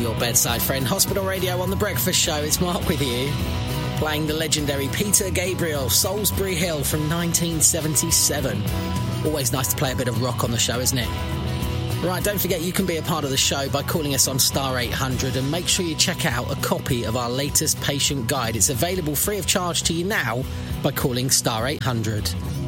your bedside friend. Hospital Radio on The Breakfast Show. It's Mark with you, playing the legendary Peter Gabriel, Salisbury Hill from 1977. Always nice to play a bit of rock on the show, isn't it? Right, don't forget you can be a part of the show by calling us on star 800, and make sure you check out a copy of our latest patient guide. It's available free of charge to you now by calling star 800.